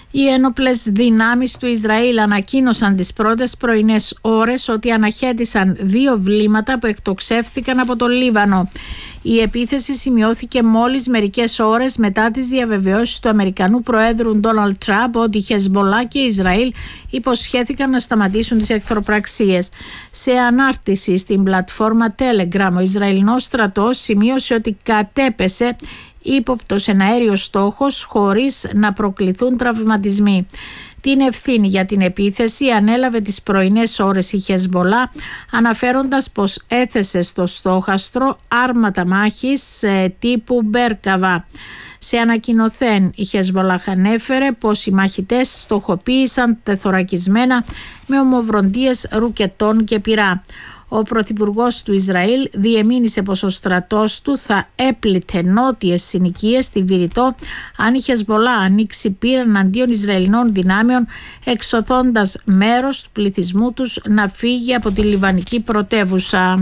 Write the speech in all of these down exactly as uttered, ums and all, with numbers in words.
Οι ένοπλες δυνάμεις του Ισραήλ ανακοίνωσαν τις πρώτες πρωινές ώρες ότι αναχέτησαν δύο βλήματα που εκτοξεύτηκαν από το Λίβανο. Η επίθεση σημειώθηκε μόλις μερικές ώρες μετά τις διαβεβαιώσεις του Αμερικανού Προέδρου Ντόναλντ Τραμπ ότι η Χεσμπολά και η Ισραήλ υποσχέθηκαν να σταματήσουν τις εχθροπραξίες. Σε ανάρτηση στην πλατφόρμα Telegram, ο Ισραηλινός στρατός σημείωσε ότι κατέπεσε ύποπτος εναέριος στόχος χωρίς να προκληθούν τραυματισμοί. Την ευθύνη για την επίθεση ανέλαβε τις πρωινές ώρες η Χεσμπολά, αναφέροντας πως έθεσε στο στόχαστρο άρματα μάχης τύπου Μπέρκαβα. Σε ανακοινωθέν, η Χεσμπολά ανέφερε πως οι μαχητές στοχοποίησαν τεθωρακισμένα με ομοβροντίες ρουκετών και πυρά. Ο πρωθυπουργός του Ισραήλ διεμήνυσε πως ο στρατός του θα έπλητε νότιες συνοικίες στη Βηρητό αν η Χεσμπολά ανοίξει πύρα εναντίον Ισραηλινών δυνάμεων, εξωθώντας μέρος του πληθυσμού τους να φύγει από τη λιβανική πρωτεύουσα.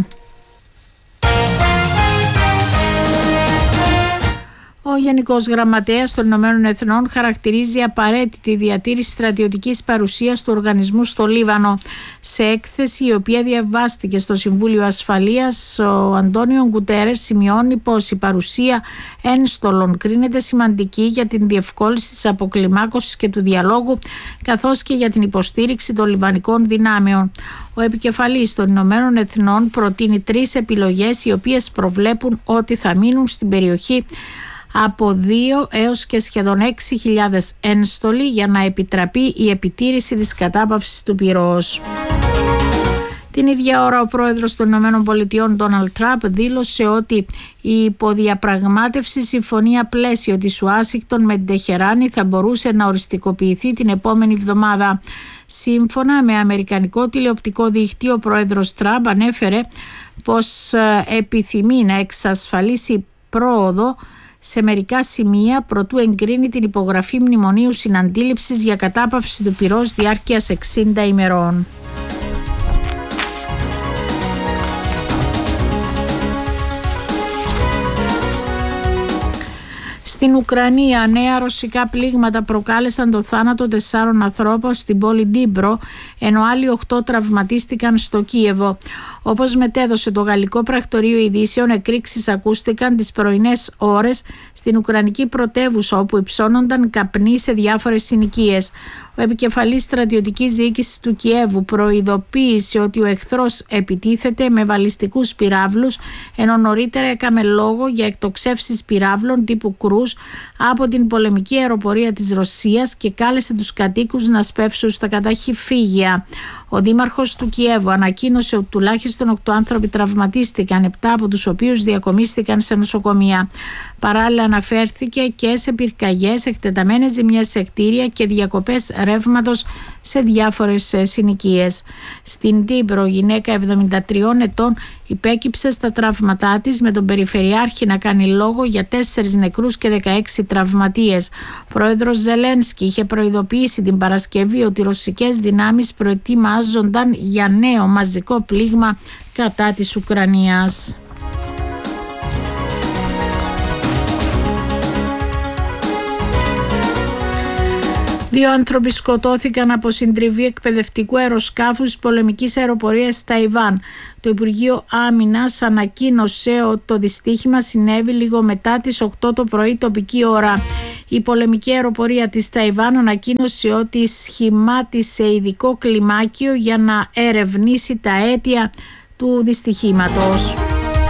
Ο Γενικός Γραμματέας των Ηνωμένων Εθνών χαρακτηρίζει απαραίτητη διατήρηση στρατιωτικής παρουσίας του οργανισμού στο Λίβανο. Σε έκθεση η οποία διαβάστηκε στο Συμβούλιο Ασφαλείας, ο Αντώνιο Γκουτέρες σημειώνει πως η παρουσία ένστολων κρίνεται σημαντική για την διευκόλυνση της αποκλιμάκωσης και του διαλόγου, καθώς και για την υποστήριξη των λιβανικών δυνάμεων. Ο επικεφαλής των Ηνωμένων Εθνών προτείνει τρεις επιλογές, οι οποίες προβλέπουν ότι θα μείνουν στην περιοχή από δύο έως και σχεδόν έξι χιλιάδες ένστολοι για να επιτραπεί η επιτήρηση της κατάπαυσης του πυρός. Την ίδια ώρα ο πρόεδρος των Ηνωμένων Πολιτειών Ντόναλντ Τραμπ δήλωσε ότι η υποδιαπραγμάτευση συμφωνία πλαίσιο της Ουάσιγκτον με την Τεχεράνη θα μπορούσε να οριστικοποιηθεί την επόμενη εβδομάδα. Σύμφωνα με αμερικανικό τηλεοπτικό δίκτυο, ο πρόεδρος Τραμπ ανέφερε πως επιθυμεί να εξασφαλίσει πρόοδο σε μερικά σημεία προτού εγκρίνει την υπογραφή μνημονίου συναντήληψης για κατάπαυση του πυρός διάρκειας εξήντα ημερών. Στην Ουκρανία, νέα ρωσικά πλήγματα προκάλεσαν το θάνατο τεσσάρων ανθρώπων στην πόλη Ντνίπρο, ενώ άλλοι οχτώ τραυματίστηκαν στο Κίεβο. Όπως μετέδωσε το γαλλικό πρακτορείο ειδήσεων, εκρήξεις ακούστηκαν τις πρωινές ώρες στην Ουκρανική πρωτεύουσα, όπου υψώνονταν καπνοί σε διάφορες συνοικίες. Ο επικεφαλής στρατιωτικής διοίκησης του Κιέβου προειδοποίησε ότι ο εχθρός επιτίθεται με βαλιστικούς πυράβλους, ενώ νωρίτερα έκαμε λόγο για εκτοξεύσεις πυράβλων τύπου Κρούς από την πολεμική αεροπορία της Ρωσίας και κάλεσε τους κατοίκους να σπεύσουν στα καταχυφήγια. Ο δήμαρχος του Κιέβου ανακοίνωσε ότι τουλάχιστον οκτώ άνθρωποι τραυματίστηκαν, επτά από τους οποίους διακομίστηκαν σε νοσοκομεία. Παράλληλα αναφέρθηκε και σε πυρκαγιές, εκτεταμένες ζημιές σε κτίρια και διακοπές ρεύματος σε διάφορες συνοικίες. Στην Ντνίπρο, γυναίκα εβδομήντα τριών ετών υπέκυψε στα τραύματά της, με τον Περιφερειάρχη να κάνει λόγο για τέσσερις νεκρούς και δεκαέξι τραυματίες. Ο πρόεδρος Ζελένσκι είχε προειδοποιήσει την Παρασκευή ότι οι ρωσικές δυνάμεις προετοιμάζονταν για νέο μαζικό πλήγμα κατά της Ουκρανίας. Δύο άνθρωποι σκοτώθηκαν από συντριβή εκπαιδευτικού αεροσκάφους πολεμικής αεροπορίας στη Ταϊβάν. Το Υπουργείο Άμυνας ανακοίνωσε ότι το δυστύχημα συνέβη λίγο μετά τις οκτώ το πρωί τοπική ώρα. Η πολεμική αεροπορία της Ταϊβάν ανακοίνωσε ότι σχημάτισε ειδικό κλιμάκιο για να ερευνήσει τα αίτια του δυστυχήματος.